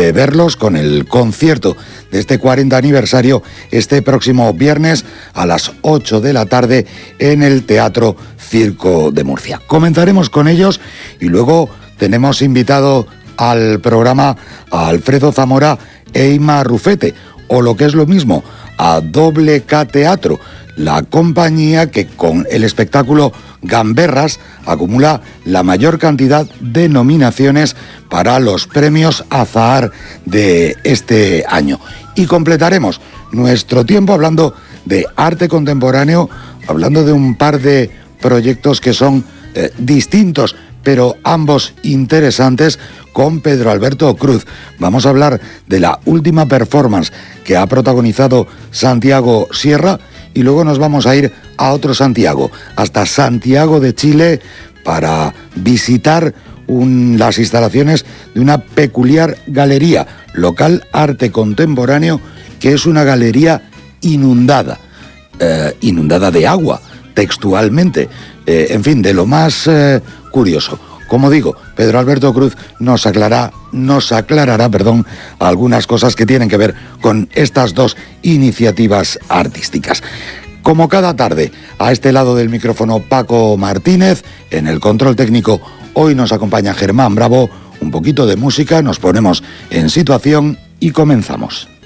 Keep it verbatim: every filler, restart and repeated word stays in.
de verlos con el concierto de este cuarenta aniversario este próximo viernes a las ocho de la tarde en el Teatro Circo de Murcia. Comenzaremos con ellos y luego tenemos invitado al programa a Alfredo Zamora e Ima Rufete, o lo que es lo mismo, a Doble K Teatro, la compañía que con el espectáculo Gamberras acumula la mayor cantidad de nominaciones para los premios Azahar de este año. Y completaremos nuestro tiempo hablando de arte contemporáneo, hablando de un par de proyectos que son eh, distintos, pero ambos interesantes, con Pedro Alberto Cruz. Vamos a hablar de la última performance que ha protagonizado Santiago Sierra y luego nos vamos a ir a otro Santiago, hasta Santiago de Chile, para visitar un, las instalaciones de una peculiar galería, Local Arte Contemporáneo, que es una galería inundada, eh, inundada de agua, textualmente, eh, en fin, de lo más eh, curioso. Como digo, Pedro Alberto Cruz nos aclarará, nos aclarará, perdón, algunas cosas que tienen que ver con estas dos iniciativas artísticas. Como cada tarde, a este lado del micrófono Paco Martínez, en el control técnico hoy nos acompaña Germán Bravo. Un poquito de música, nos ponemos en situación y comenzamos.